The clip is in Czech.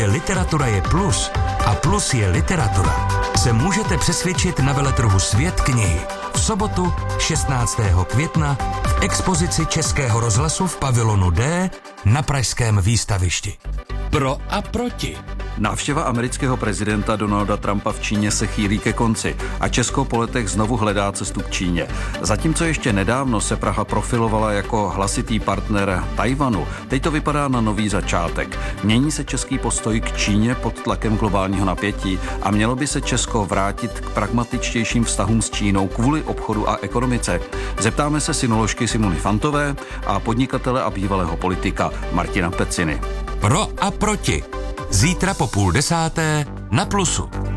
že literatura je plus a plus je literatura, se můžete přesvědčit na veletrhu Svět knihy v sobotu 16. května v expozici Českého rozhlasu v pavilonu D na pražském výstavišti. Pro a proti. Návštěva amerického prezidenta Donalda Trumpa v Číně se chýlí ke konci a Česko po letech znovu hledá cestu k Číně. Zatímco ještě nedávno se Praha profilovala jako hlasitý partner Tajvanu, teď to vypadá na nový začátek. Mění se český postoj k Číně pod tlakem globálního napětí a mělo by se Česko vrátit k pragmatičtějším vztahům s Čínou kvůli obchodu a ekonomice. Zeptáme se sinoložky Simony Fantové a podnikatele a bývalého politika Martina Peciny. Pro a proti. Zítra po 9:30 na Plusu.